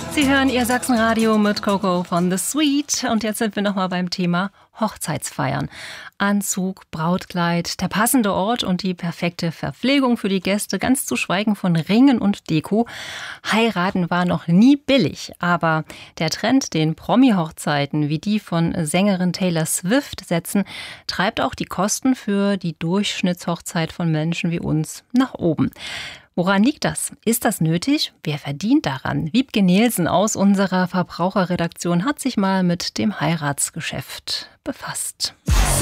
Sie hören Ihr Sachsenradio mit Coco von The Sweet. Und jetzt sind wir nochmal beim Thema Hochzeitsfeiern. Anzug, Brautkleid, der passende Ort und die perfekte Verpflegung für die Gäste, ganz zu schweigen von Ringen und Deko. Heiraten war noch nie billig, aber der Trend, den Promi-Hochzeiten wie die von Sängerin Taylor Swift setzen, treibt auch die Kosten für die Durchschnittshochzeit von Menschen wie uns nach oben. Woran liegt das? Ist das nötig? Wer verdient daran? Wiebke Nielsen aus unserer Verbraucherredaktion hat sich mal mit dem Heiratsgeschäft befasst.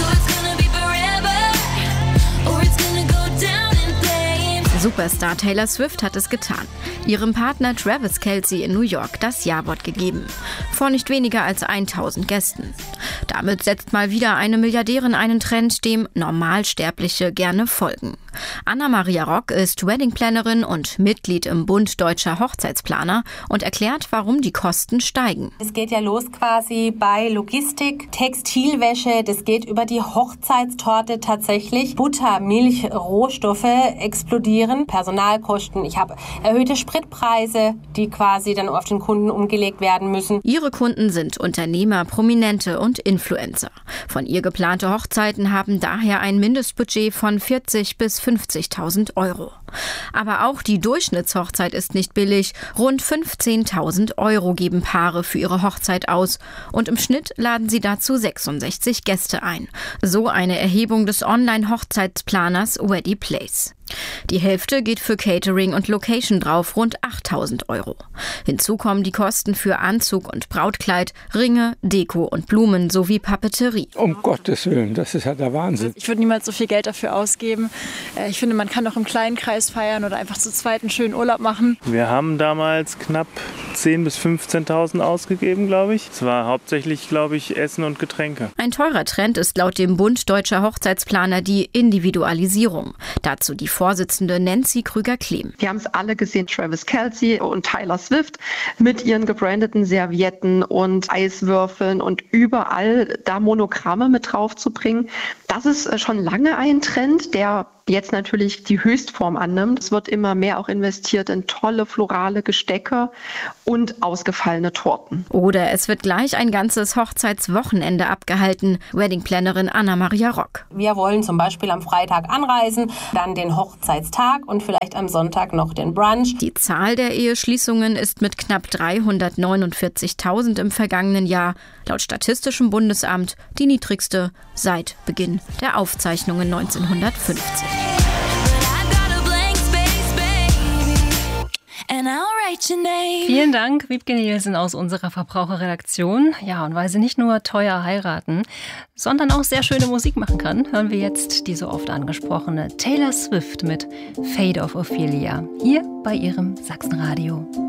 Superstar Taylor Swift hat es getan. Ihrem Partner Travis Kelce in New York das Ja-Wort gegeben. Vor nicht weniger als 1000 Gästen. Damit setzt mal wieder eine Milliardärin einen Trend, dem Normalsterbliche gerne folgen. Anna-Maria Rock ist Weddingplanerin und Mitglied im Bund Deutscher Hochzeitsplaner und erklärt, warum die Kosten steigen. Es geht ja los quasi bei Logistik, Textilwäsche, das geht über die Hochzeitstorte tatsächlich. Butter, Milch, Rohstoffe explodieren, Personalkosten. Ich habe erhöhte Spritpreise, die quasi dann auf den Kunden umgelegt werden müssen. Ihre Kunden sind Unternehmer, Prominente und Influencer. Von ihr geplante Hochzeiten haben daher ein Mindestbudget von 40.000 bis 50.000 Euro. Aber auch die Durchschnittshochzeit ist nicht billig. Rund 15.000 Euro geben Paare für ihre Hochzeit aus. Und im Schnitt laden sie dazu 66 Gäste ein. So eine Erhebung des Online-Hochzeitsplaners Weddingplace. Die Hälfte geht für Catering und Location drauf, rund 8.000 Euro. Hinzu kommen die Kosten für Anzug und Brautkleid, Ringe, Deko und Blumen sowie Papeterie. Um Gottes Willen, das ist ja der Wahnsinn. Ich würde niemals so viel Geld dafür ausgeben. Ich finde, man kann auch im kleinen Kreis feiern oder einfach zu zweit einen schönen Urlaub machen. Wir haben damals knapp 10.000 bis 15.000 ausgegeben, glaube ich. Es war hauptsächlich, glaube ich, Essen und Getränke. Ein teurer Trend ist laut dem Bund Deutscher Hochzeitsplaner die Individualisierung. Dazu die Vorsitzende Nancy Krüger-Klehm. Wir haben es alle gesehen, Travis Kelce und Taylor Swift mit ihren gebrandeten Servietten und Eiswürfeln und überall da Monogramme mit drauf zu bringen. Das ist schon lange ein Trend, der jetzt natürlich die Höchstform annimmt. Es wird immer mehr auch investiert in tolle florale Gestecke und ausgefallene Torten. Oder es wird gleich ein ganzes Hochzeitswochenende abgehalten. Weddingplanerin Anna-Maria Rock. Wir wollen zum Beispiel am Freitag anreisen, dann den Hochzeitstag und vielleicht am Sonntag noch den Brunch. Die Zahl der Eheschließungen ist mit knapp 349.000 im vergangenen Jahr laut Statistischem Bundesamt die niedrigste seit Beginn der Aufzeichnungen 1950. Vielen Dank, Wiebke Nielsen aus unserer Verbraucherredaktion. Ja, und weil sie nicht nur teuer heiraten, sondern auch sehr schöne Musik machen kann, hören wir jetzt die so oft angesprochene Taylor Swift mit Fate of Ophelia hier bei ihrem Sachsenradio.